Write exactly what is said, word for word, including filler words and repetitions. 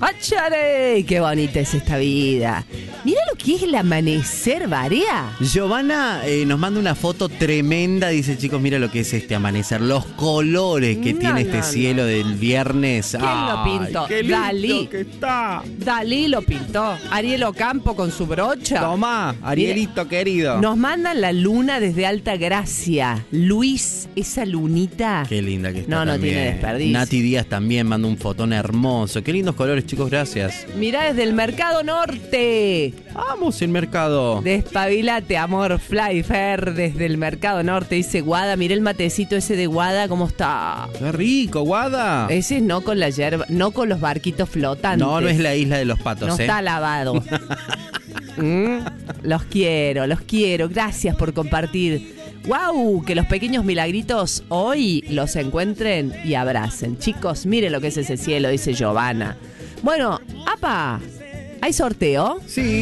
¡Achare! ¡Qué bonita es esta vida! Mira lo que es el amanecer, Varea. Giovanna eh, nos manda una foto tremenda. Dice, chicos, mira lo que es este amanecer. Los colores que No, tiene no, este no. cielo del viernes. ¿Quién lo pintó? Qué lindo Dalí. que está. Dalí lo pintó. Ariel Ocampo con su brocha. Tomá, Arielito querido. Nos mandan la luna desde Alta Gracia. Luis, esa lunita. Qué linda que está. No, no también. tiene desperdicio. Nati Díaz también manda un fotón hermoso. Qué lindos colores, chicos, gracias. Mirá desde el Mercado Norte. Vamos, el mercado. Despabilate, amor. Fly Fair desde el Mercado Norte. Dice Guada. Mirá el matecito ese de Guada, cómo está. Qué rico, Guada. Ese es no con la yerba, no con los barquitos flotantes. No, no es la isla de los patos, No ¿eh? está lavado. Mm, los quiero, los quiero. Gracias por compartir. ¡Wow! Que los pequeños milagritos hoy los encuentren y abracen. Chicos, miren lo que es ese cielo, dice Giovanna. Bueno, apa, ¿hay sorteo? Sí.